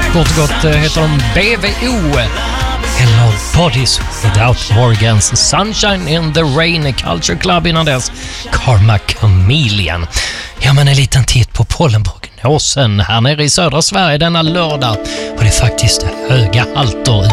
Kort och gott heter de BVO. Eller Bodies Without Organs. Sunshine in the Rain, Culture Club innan dess. Karma Chameleon. Ja, men en liten titt på pollenprognosen här nere i södra Sverige denna lördag. Och det är faktiskt höga halter